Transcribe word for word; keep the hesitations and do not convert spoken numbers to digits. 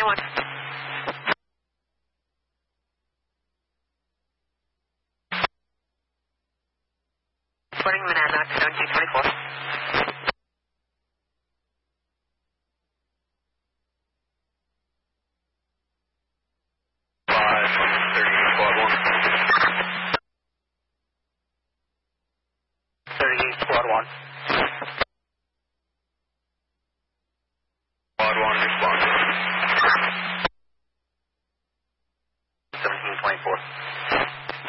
twenty-one. Reporting Monadnock, seventeen twenty-four. five, thirty-eight, squad one. thirty-eight, squad one.